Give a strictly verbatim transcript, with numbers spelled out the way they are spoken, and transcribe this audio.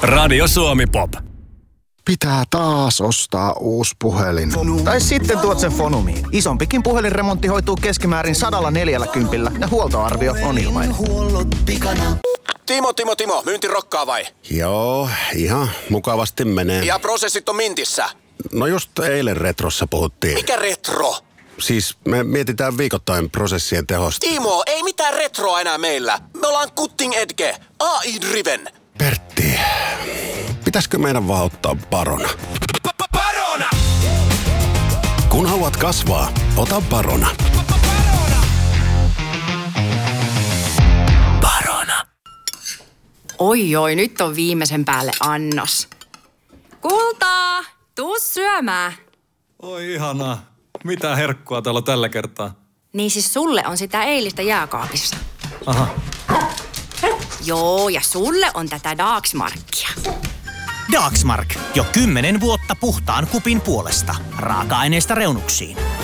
Radio Suomi Pop. Pitää taas ostaa uusi puhelin. Tai sitten tuot sen Fonumiin. Isompikin puhelinremontti hoituu keskimäärin sadalla neljälläkympillä ja huoltoarvio on ilmainen. Timo, Timo, Timo, myynti rokkaa vai? Joo, ihan mukavasti menee. Ja prosessit on mintissä? No just eilen Retrossa puhuttiin. Mikä retro? Siis me mietitään viikoittain prosessien tehosta. Timo, ei mitään retroa enää meillä. Me ollaan cutting edge, A I-driven. Pertti, pitäisikö meidän vaan ottaa Barona? Barona! Kun haluat kasvaa, ota Barona. Barona. Oi oi, nyt on viimeisen päälle annos. Kultaa, tuu syömään. Oi ihanaa. Mitä herkkua täällä on tällä kertaa? Niin siis sulle on sitä eilistä jääkaapissa. Aha. Joo, ja sulle on tätä Dagsmarkia. Dagsmark. Jo kymmenen vuotta puhtaan kupin puolesta. Raaka-aineesta reunuksiin.